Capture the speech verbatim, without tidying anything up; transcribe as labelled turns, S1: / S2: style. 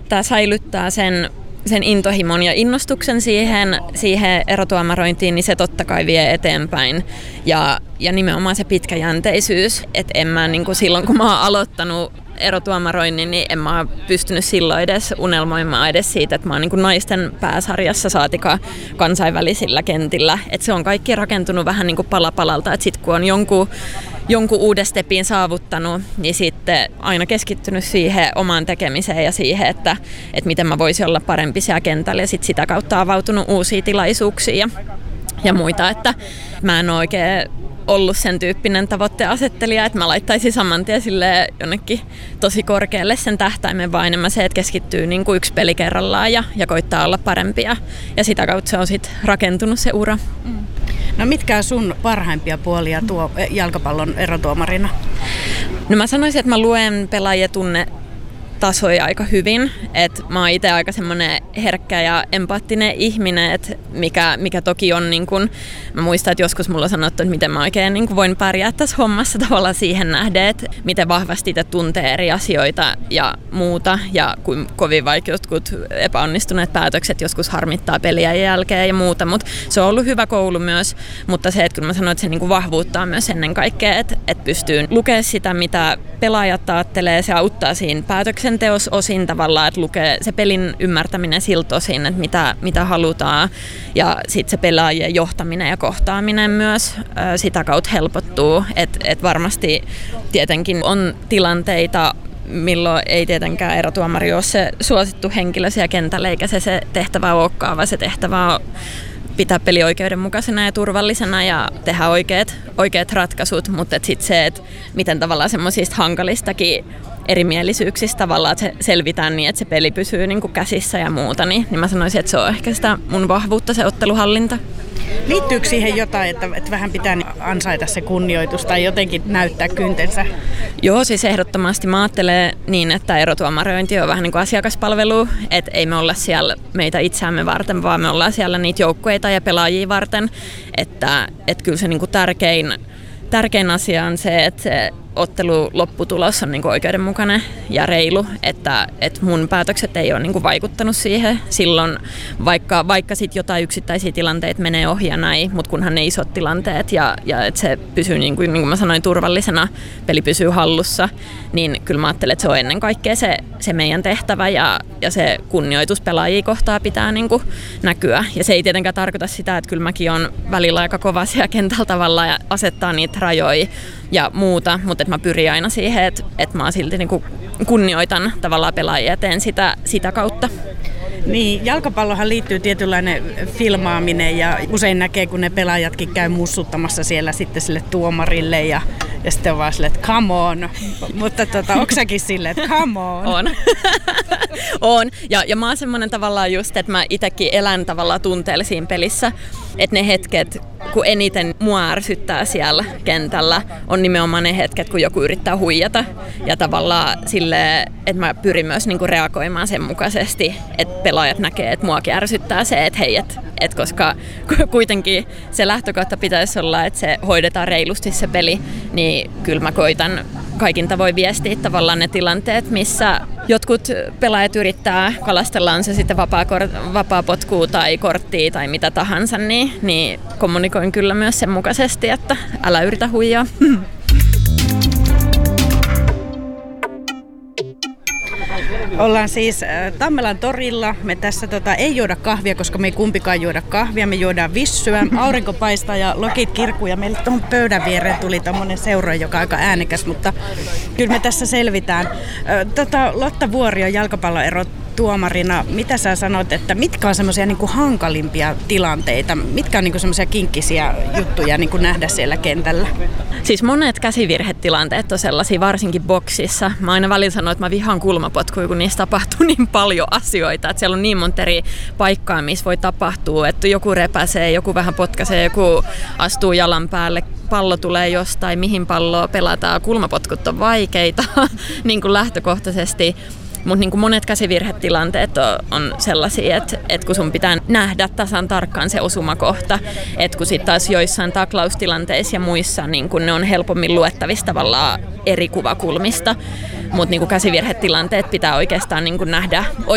S1: yrittää säilyttää sen, sen intohimon ja innostuksen siihen, siihen erotuomarointiin, niin se totta kai vie eteenpäin. Ja, ja nimenomaan se pitkäjänteisyys, että en mä niin kuin silloin, kun mä oon aloittanut erotuomaroinnin, niin en mä ole pystynyt silloin edes unelmoimaan edes siitä, että mä oon niin kuin naisten pääsarjassa saatika kansainvälisillä kentillä. Että se on kaikki rakentunut vähän niin kuin pala palalta, että sit kun on jonkun, jonkun uuden stepin saavuttanut, niin sitten aina keskittynyt siihen omaan tekemiseen ja siihen, että, että miten mä voisin olla parempi siellä kentällä ja sit sitä kautta avautunut uusia tilaisuuksia ja, ja muita, että mä en ole oikein ollut sen tyyppinen tavoitteasettelija, että mä laittaisin saman tien sille jonnekin tosi korkealle sen tähtäimen, vaan enemmän se, että keskittyy niin kuin yksi peli kerrallaan ja, ja koittaa olla parempia. Ja sitä kautta se on sitten rakentunut se ura.
S2: Mm. No mitkä on sun parhaimpia puolia tuo jalkapallon erotuomarina?
S1: No mä sanoisin, että mä luen pelaajia tunne tasoja aika hyvin. Et mä oon itse aika semmoinen herkkä ja empaattinen ihminen, et mikä, mikä toki on niin kun, mä muistan, että joskus mulla on sanottu, että miten mä oikein niin kun voin pärjää tässä hommassa tavallaan siihen nähden, että miten vahvasti itse tuntee eri asioita ja muuta ja kuin kovin vaikka jotkut epäonnistuneet päätökset joskus harmittaa peliä jälkeen ja muuta, mutta se on ollut hyvä koulu myös, mutta se, että kun mä sanoin, että se niin kun vahvuuttaa myös ennen kaikkea, että, että pystyy lukemaan sitä, mitä pelaajat ajattelee, se auttaa siinä päätöksen teos osin tavallaan, että lukee se pelin ymmärtäminen siltä osin, että mitä, mitä halutaan ja sitten se pelaajien johtaminen ja kohtaaminen myös ää, sitä kautta helpottuu, että et varmasti tietenkin on tilanteita, milloin ei tietenkään erotuomari ole se suosittu henkilö siellä kentällä, eikä se se tehtävä olekaan, vaan se tehtävä on pitää peli oikeudenmukaisena ja turvallisena ja tehdä oikeat, oikeat ratkaisut, mutta sitten se, että miten tavallaan semmoisista hankalistakin erimielisyyksistä tavallaan, että se selvitään niin, että se peli pysyy niin kuin käsissä ja muuta, niin, niin mä sanoisin, että se on ehkä sitä mun vahvuutta, se otteluhallinta.
S2: Liittyykö siihen jotain, että, että vähän pitää ansaita se kunnioitus tai jotenkin näyttää kyntensä?
S1: Joo, siis ehdottomasti mä ajattelen niin, että erotuomarointi on vähän niin kuin asiakaspalvelu, että ei me olla siellä meitä itseämme varten, vaan me ollaan siellä niitä joukkueita ja pelaajia varten, että, että kyllä se niin kuin tärkein, tärkein asia on se, että se ottelu lopputulos on niinku oikeudenmukainen ja reilu, että, että mun päätökset ei ole niinku vaikuttanut siihen silloin, vaikka, vaikka sit jotain yksittäisiä tilanteita menee ohi ja näin, mutta kunhan ne isot tilanteet ja, ja että se pysyy, niin kuin, niin kuin mä sanoin, turvallisena, peli pysyy hallussa, niin kyllä mä ajattelen, että se on ennen kaikkea se, se meidän tehtävä ja, ja se kunnioitus pelaajia kohtaa pitää niinku näkyä. Ja se ei tietenkään tarkoita sitä, että kyllä mäkin on välillä aika kova siellä kentällä tavallaan ja asettaa niitä rajoja ja muuta, mutta että mä pyrin aina siihen, että, että mä silti niin kuin kunnioitan tavallaan pelaajia ja teen sitä, sitä kautta.
S2: Niin, jalkapallohan liittyy tietynlainen filmaaminen ja usein näkee, kun ne pelaajatkin käy mussuttamassa siellä sitten sille tuomarille ja, ja sitten on vaan silleen, että come on. Mutta tota, onko säkin silleen, että come on?
S1: On. on. Ja, ja mä oon semmoinen tavallaan just, että mä itsekin elän tavallaan tunteella siinä pelissä, että ne hetket, kun eniten mua ärsyttää siellä kentällä, on nimenomaan ne hetket, kun joku yrittää huijata. Ja tavallaan silleen, että mä pyrin myös niinku reagoimaan sen mukaisesti, että pelaajat näkee, että muakin ärsyttää se, että hei, et, et koska kuitenkin se lähtökohta pitäisi olla, että se hoidetaan reilusti se peli, niin kyllä mä koitan kaikin tavoin viestiä tavallaan ne tilanteet, missä jotkut pelaajat yrittää, kalastellaan se sitten vapaa, vapaa potkua tai korttia tai mitä tahansa, niin, niin kommunikoin kyllä myös sen mukaisesti, että älä yritä huijaa.
S2: Ollaan siis Tammelan torilla. Me tässä tota, ei juoda kahvia, koska me ei kumpikaan juoda kahvia. Me juodaan vissyä. Aurinko paistaa ja lokit kirkuu. Ja meille tuohon pöydän viereen tuli tommonen seura, joka on aika äänekäs, mutta kyllä me tässä selvitään. Tota, Lotta Vuorio, jalkapalloero tuomarina, mitä sä sanot, että mitkä on semmoisia niin kuin hankalimpia tilanteita? Mitkä on niin kuin semmoisia kinkkisiä juttuja niin kuin nähdä siellä kentällä?
S1: Siis monet käsivirhetilanteet on sellaisia, varsinkin boksissa. Mä aina välillä sanon, että mä vihaan kulmapotkuja, kun niissä tapahtuu niin paljon asioita. Että siellä on niin monta eri paikkaa, missä voi tapahtua. Että joku repäsee, joku vähän potkaisee, joku astuu jalan päälle. Pallo tulee jostain, mihin palloa pelataan. Kulmapotkut on vaikeita niin kuin lähtökohtaisesti. Mutta niin monet käsivirhetilanteet on, on sellaisia, että et kun sun pitää nähdä tasan tarkkaan se osumakohta, että kun sitten taas joissain taklaustilanteissa ja muissa niin ne on helpommin luettavissa tavallaan eri kuvakulmista, mutta niin käsivirhetilanteet pitää oikeastaan niin nähdä